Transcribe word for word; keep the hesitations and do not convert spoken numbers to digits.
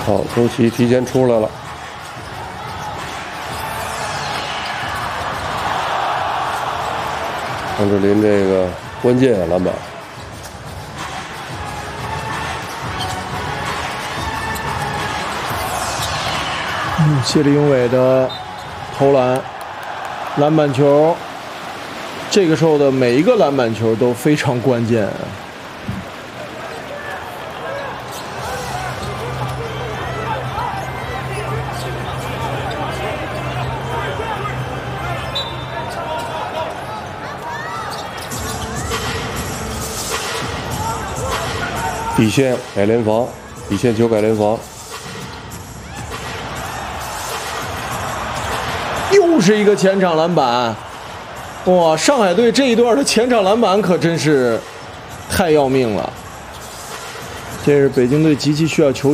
好，周琦提前出来了。张智霖这个关键啊篮板。 嗯，谢立英伟的投篮，篮板球。这个时候的每一个篮板球都非常关键。 底线改联防，底线球改联防， 又是一个前场篮板。哇，上海队这一段的前场篮板可真是太要命了。这是北京队极其需要球